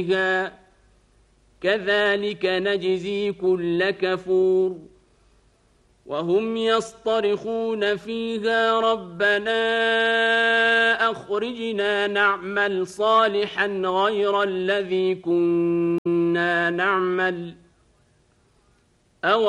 كذلك نجزي كل كفور وهم يصطرخون فيها ربنا أخرجنا نعمل صالحا غير الذي كنا نعمل